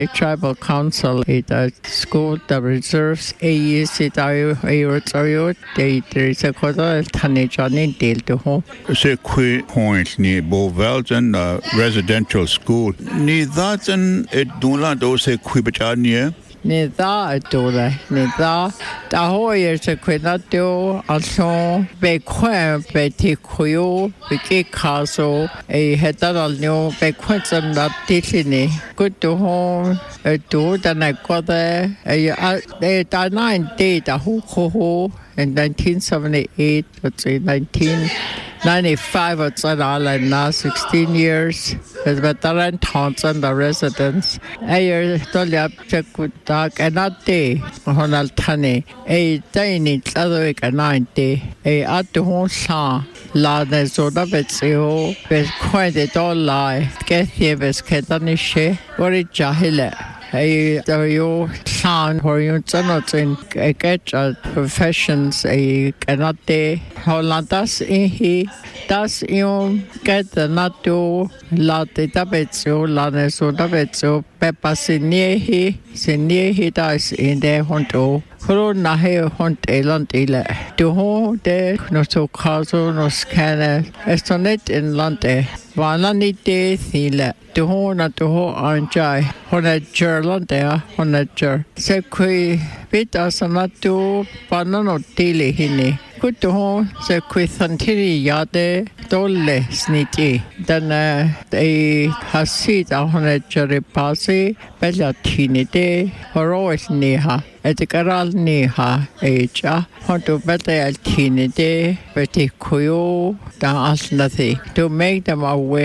A tribal council the school the reserves there is a quarter Tanijani deal to home. Say quick point ni Bovelton residential school. Ni that and it do not those say quibachania. Nida adore, Nida, the whole years a quinato, also Bequem, Betty Quio, Vicky Castle, a heteral new Bequetum that Disney. Good to home, a do than I got there, a 9 date, a who in 1978, let's say 1995 outside Ireland now, 16 years. As veteran towns and the residents. A year told up check with dark and not day, Honal Tani. A day in each other week and 90. A at the home song. La de soda betseo, with quite it all lie. Get here with Ketanishe, or it jahile. A you sound for you cannot in a get professions a cannot day. Hollandas in he does you get the not do la de tabetso, la de so tabetso, peppa senior he does in the honto. Horo nahe hont elant ile. To ho de no so caso no scanner. Estonet in lante. Vanani de thile. To ho na to ho anjai. Hona gerlante, hona ger. Se qui bit asanatu panano tili hini. Good to home, se qui thantiri yade dole sniti. Then a hasid a hona geripasi, bella tinide, horois neha. Etikaral neha eja, honto bete altinide, beti kuyo, dan asnathi. To make them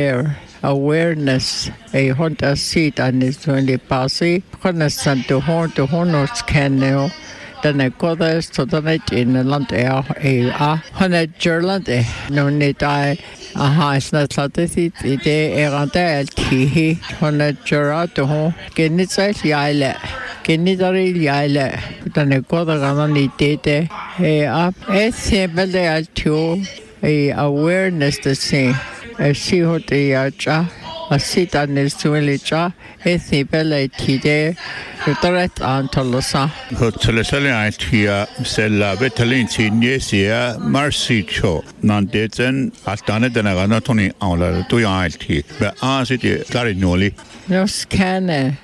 awareness, a honta seat and it's only passy, honest to honor scanner. Then I got this to the night in the land air, a 100 Gerland, no need I. Aha, it's not like this. It's a randel tea, 100 Gerard, get it says yale. Kenidari yale, then I got a runny date, a simple to a awareness the same. A see what the yacha, a sit on this to licha, a simple tide, the threat on Tolosa. Hotelesale idea, Sella Betalin, Yesia, Marcy Cho, non-deaden, at done than I not only on the 2 IT, but as it is very newly. No scanner,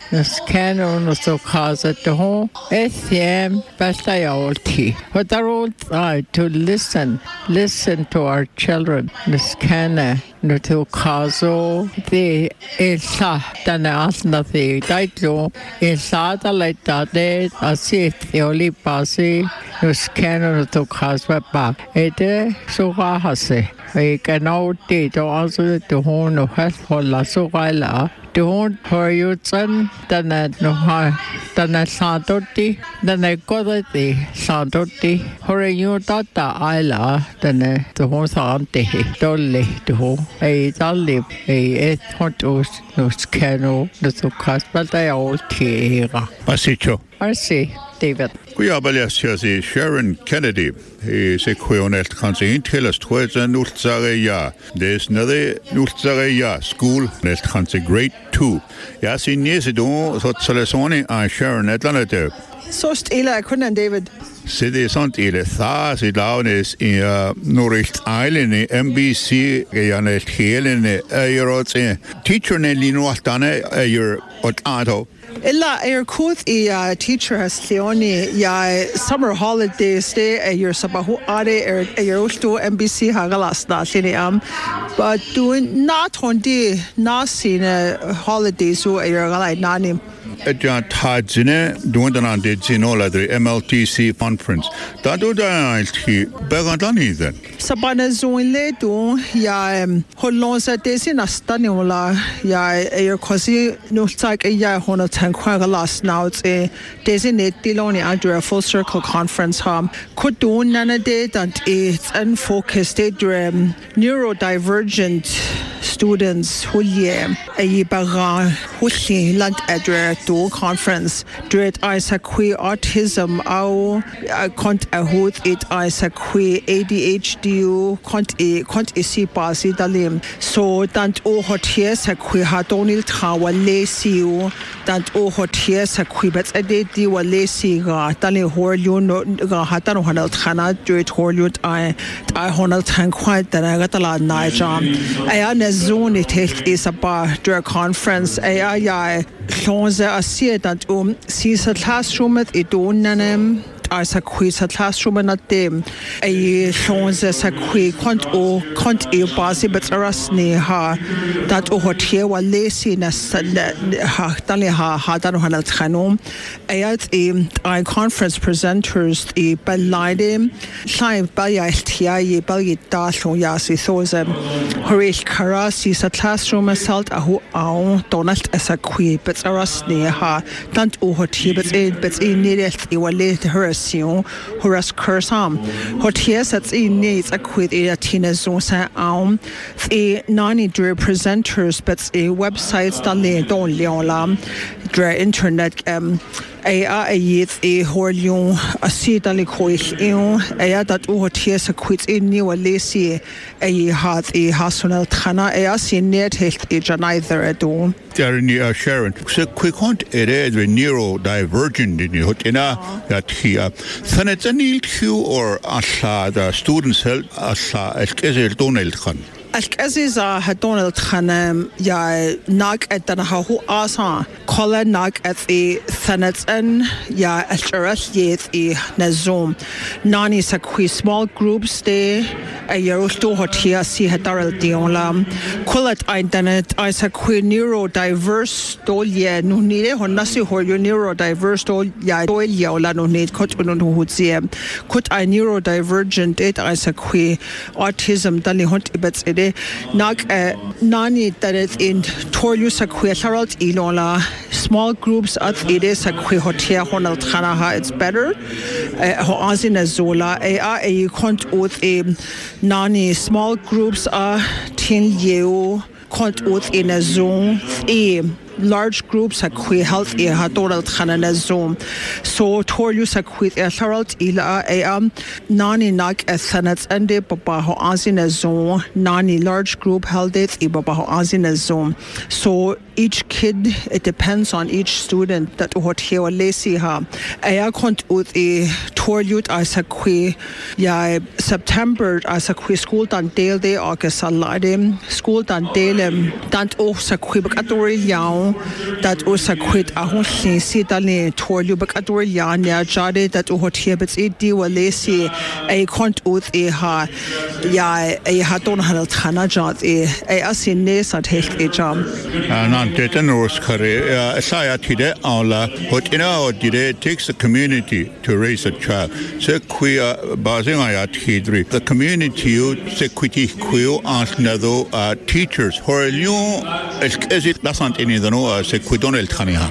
no so cause at the home. SCM, best I all tea. But our old to listen to our children. The scanner, no to cause the Elsa, than ask nothing. Daito, Elsa, like that, I see it, the only passy, no scanner to cause back. It so hase. I can now date or answer to home no health for la so while. Don't for you, son, then I know how, then I Santoti, then I got it, the Santoti, for you daughter, Isla, then I to home Sante, Dolly, to home, a dolly, a hontos, no scano, the so cast, but I all tear. I see, David. We are Balias Sharon Kennedy. He's a quionel country tell us towards a Nulzareya. There's another Nulzareya school, Nest country grade 2. Yes, in years ago, so Salesoni and Sharon Atlanta. So still, I couldn't, David. City sont ile thas I down is in North Island MBC Janet Helen Europe teacher Nelino Altane your auto. Illa Kuth teacher has Leoni summer holiday stay your sabahu are your MBC Hagalas but doing not on the not seen holidays so your nani. John Tadzine doing the MLTC conference. That do the Begantani then. Sabana Zoinle do Holonsa Desina Staniola your cosi no like a Hona Tanquaga last now it's a designate Deloni under a full circle conference could do none a day that it's unfocused neurodivergent neurodivergent students hulye a baga hulli land adre to conference dread Isaac autism au kont ahut it Isaac ADHD kont isi pasi dalim so tant o hotie sakwi hatonil tawa lesiu tant o hotie sakwi bet adedi wa lesi ga tali horlu no ga hatano hanal khana dread horlu I honal tankwai dana gatala naijam aya ne zone it is a bar dra conference aya ya Chance asie tant si sa classroom it donanem as a quiz at classroom at them a chance as a quiz can't e basi but rasni ha that o hotie wa lesi na ha tali ha hadan hanal khanom ayat I conference presenters e balide sai bayaltia ye balita so ya si soze horish karasi sa classroom assault ahu au donald as a quiz but rasni ha tant o hotie but needed e wa let her Horace Kursam. Hoties at needs a quid a tina zosa a nani dre presenters but a website stanley don leola dre internet a yith a horlion a sidali coich a that hoties a quid in new lesi a hat a hasonel tana a sin net health age neither at all. Sharon, so quick hunt it neurodivergent in your hotina that here. Thanet anil Q or Asha the students help Asha Eskezel Donald Khan. Aziza had Donald Khan ya nag at the Hahu Asa, Colin nag at the Thanet and ya Asheras yet a Nazum. Nani Sakui small groups de a Yerosto Hotia si Hadaral Diola. Collet Idanet Isakui neurodiverse dolye no need Honasi or your neurodiverse dol ya doya no need Kotunun Hudzie. Could I neurodivergent it Isakui autism Dali Hunt Ibets ede nag nani that is in Torlu Sakui Charles Ilola small groups at ide Sakui Hotia Honal Tanaha it's better Hoazin Zola a cont with a nani small groups are tin you cont with in a zone large groups sakwi health e hatoral khanana zoom so torlu sakwi e charalt ila nani nak sanats ande papa ho azina zone nani large group held it e papa ho azina zoom so each kid it depends on each student that what he or lesi ha aya kont ut e torlu asakwi ya September asakwi school dan dale day august aladim school dan dale tant o sakwi bakatori yaw that also quit a hosting sitali torlu bakator yanya jade that hotia but it di walesi a cont ut e ha ya a haton hanal khana jat e asine sat health e jam nan teten ros khare saya tide ala hotina odire takes the community to raise a child so queer bazing ayat hidri the community you security queer another teachers horlion is it lasant in the no se Donald Khaniha.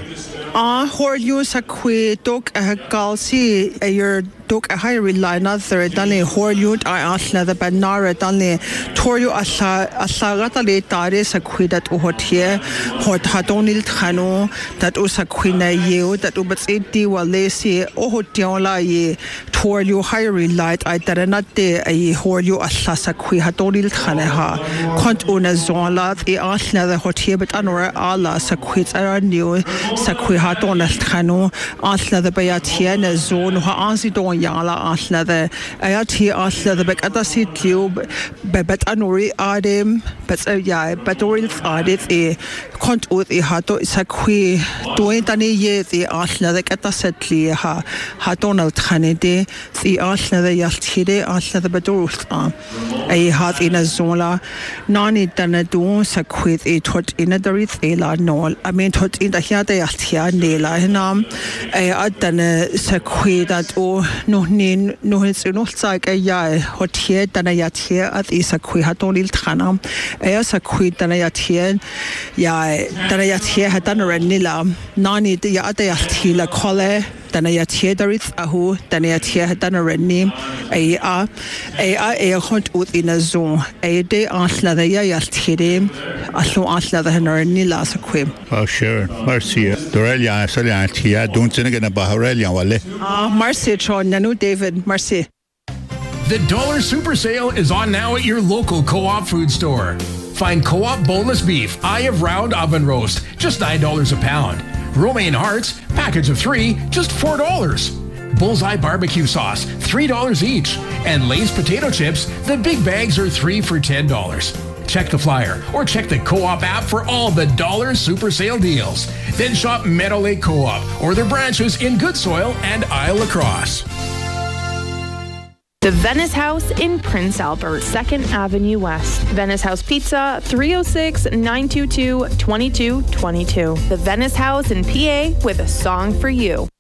Horlu sakwi dok galsi your dok a high rely another dali horlu I asla the banara dali toryu asagata le tare sakwi that hotie hot hadonil khano that usakwi na you that ubats edi walesi ohotiola ye toryu high rely I taranate a horlu asla sakwi hadonil khaneha kont una zola the asla the hotie but anora ala sakwi ara new sakwi haton khano asla the bayatiana zone ha ansi don yala asla the ayati asla the bakatasi tube bet anori adem but ya batoril adit e kont ut e hato sakwi doentani ye the asla the katasetli ha hatonal khanede the asla the yaltide asla the batorus a hat in a zola nani tanadu sakwi e tot in a darit ela nol I mean tot in the hiata yaltia nela hinam adana sakwi that o no nin no hins no sag ya hotie dana yatie at isakwi hatonil khana sakwi dana yatie ya dana yatie hadana nila nani de ya de yatila kole dana ya tiadarit ahu, dana ya tia dana renni, a hunt ut in a zone, a day ansla the ya tire, a so ansla the henry last quim. Oh, Sharon, Marcia, Dorelia, Solia, Tia, don't sing again about Aurelia, Wale. Marcia, John, Nanu, David, Marcia. The Dollar Super Sale is on now at your local Co-op food store. Find Co-op boneless beef, eye of round oven roast, just $9 a pound. Romaine hearts, package of 3, just $4. Bullseye barbecue sauce, $3 each. And Lay's potato chips, the big bags are 3 for $10. Check the flyer or check the Co-op app for all the Dollar Super Sale deals. Then shop Meadow Lake Co-op or their branches in Goodsoil and Isle Lacrosse. The Venice House in Prince Albert, 2nd Avenue West. Venice House Pizza, 306-922-2222. The Venice House in PA with a song for you.